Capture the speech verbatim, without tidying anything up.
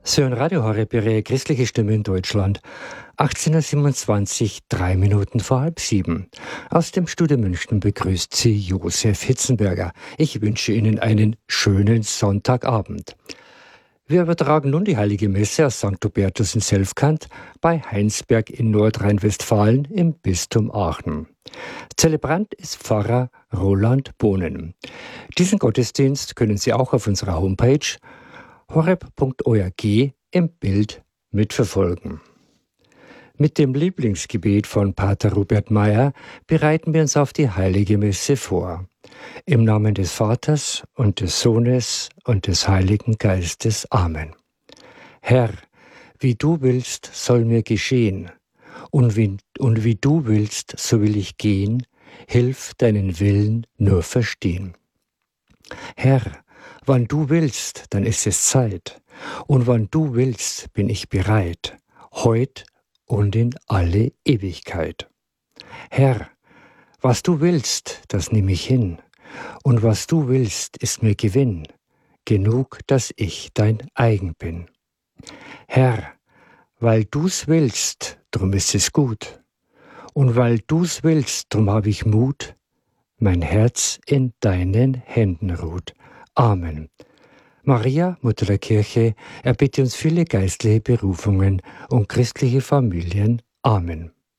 Sie hören Radio Horeb, Ihre christliche Stimme in Deutschland. achtzehn Uhr siebenundzwanzig, drei Minuten vor halb sieben. Aus dem Studio München begrüßt Sie Josef Hitzenberger. Ich wünsche Ihnen einen schönen Sonntagabend. Wir übertragen nun die Heilige Messe aus Sankt Hubertus in Selfkant bei Heinsberg in Nordrhein-Westfalen im Bistum Aachen. Zelebrant ist Pfarrer Roland Bohnen. Diesen Gottesdienst können Sie auch auf unserer Homepage horeb punkt org im Bild mitverfolgen. Mit dem Lieblingsgebet von Pater Robert Meyer bereiten wir uns auf die Heilige Messe vor. Im Namen des Vaters und des Sohnes und des Heiligen Geistes. Amen. Herr, wie du willst, soll mir geschehen, und wie, und wie du willst, so will ich gehen, hilf deinen Willen nur verstehen. Herr, wann du willst, dann ist es Zeit, und wann du willst, bin ich bereit, heut und in alle Ewigkeit. Herr, was du willst, das nehm ich hin, und was du willst, ist mir Gewinn, genug, dass ich dein eigen bin. Herr, weil du's willst, drum ist es gut, und weil du's willst, drum hab ich Mut, mein Herz in deinen Händen ruht. Amen. Maria, Mutter der Kirche, erbitte uns viele geistliche Berufungen und christliche Familien. Amen.